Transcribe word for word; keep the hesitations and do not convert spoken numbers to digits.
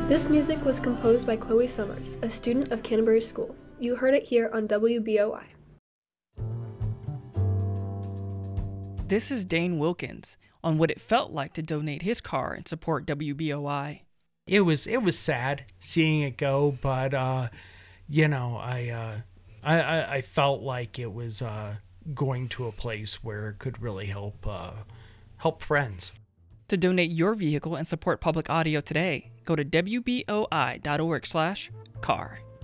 This music was composed by Chloe Summers, a student of Canterbury School. You heard it here on W B O I. This is Dane Wilkins on what it felt like to donate his car and support W B O I. It was it was sad seeing it go, but uh, you know, I, uh, I I I felt like it was uh, going to a place where it could really help uh, help friends. To donate your vehicle and support public audio today, go to W B O I dot org slash car.